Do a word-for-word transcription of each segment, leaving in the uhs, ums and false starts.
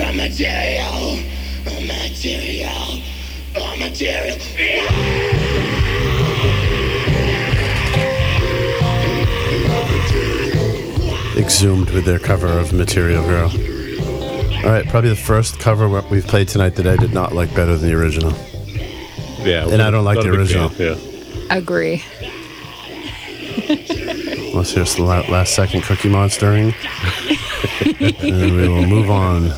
material, material, material. Exhumed with their cover of Material Girl. All right, probably the first cover we've played tonight that I did not like better than the original. Yeah, and I don't like the original. Fan, yeah. Agree. Let's hear the last second Cookie Monstering. And we will move on.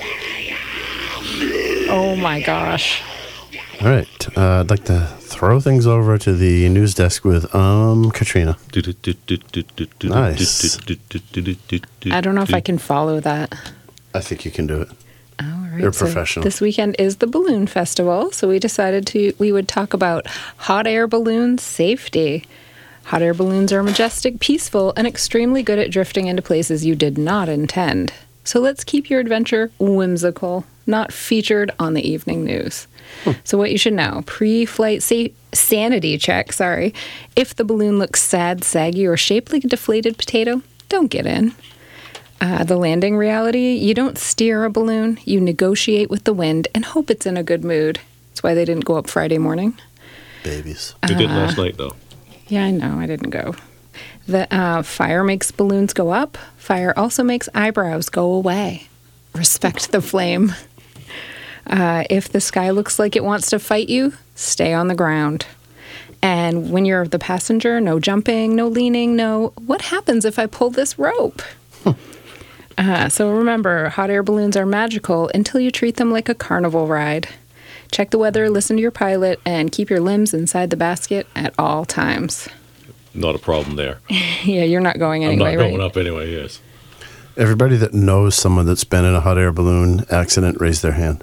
Oh my gosh. All right, uh, I'd like to throw things over to the news desk with um Katrina. Nice. I don't know if I can follow that. I think you can do it. All right. You're a so professional. This weekend is the Balloon Festival, so we decided to we would talk about hot air balloon safety. Hot air balloons are majestic, peaceful, and extremely good at drifting into places you did not intend. So let's keep your adventure whimsical, not featured on the evening news. Hmm. So what you should know, pre-flight sa- sanity check, sorry. If the balloon looks sad, saggy, or shaped like a deflated potato, don't get in. Uh, the landing reality, you don't steer a balloon, you negotiate with the wind and hope it's in a good mood. That's why they didn't go up Friday morning. Babies. They did Uh, last night, though. Yeah, I know. I didn't go. The uh, fire makes balloons go up. Fire also makes eyebrows go away. Respect the flame. Uh, if the sky looks like it wants to fight you, stay on the ground. And when you're the passenger, no jumping, no leaning, no, what happens if I pull this rope? uh, so remember, hot air balloons are magical until you treat them like a carnival ride. Check the weather, listen to your pilot, and keep your limbs inside the basket at all times. Not a problem there. Yeah, you're not going anyway, I'm not right? going up anyway, yes. Everybody that knows someone that's been in a hot air balloon accident, raise their hand.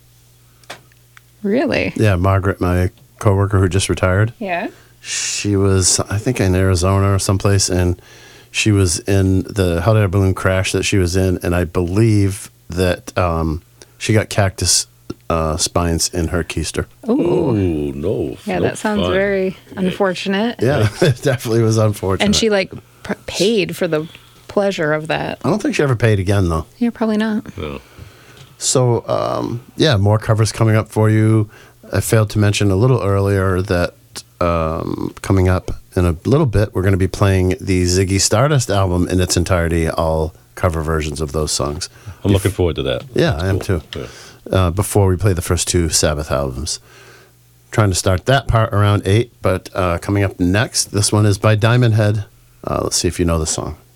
Really? Yeah, Margaret, my coworker who just retired. Yeah. She was, I think, in Arizona or someplace, and she was in the hot air balloon crash that she was in, and I believe that um, she got cactus uh, spines in her keister. Ooh. Ooh, no. Yeah, no that sounds fun. very unfortunate. Yeah, it definitely was unfortunate. And she, like, p- paid for the pleasure of that. I don't think she ever paid again, though. Yeah, probably not. No. So, um, yeah, more covers coming up for you. I failed to mention a little earlier that um, coming up in a little bit, we're going to be playing the Ziggy Stardust album in its entirety, all cover versions of those songs. I'm looking forward to that. Yeah, I am too. Yeah. Uh, before we play the first two Sabbath albums. Trying to start that part around eight, but uh, coming up next, this one is by Diamond Head. Uh, let's see if you know the song.